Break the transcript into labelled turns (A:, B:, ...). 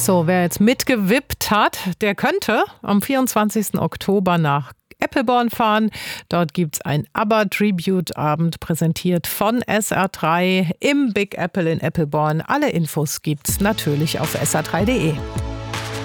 A: So, wer jetzt mitgewippt hat, der könnte am 24. Oktober nach Eppelborn fahren. Dort gibt es ein ABBA-Tribute-Abend, präsentiert von SR3 im Big Apple in Eppelborn. Alle Infos gibt's natürlich auf sr3.de.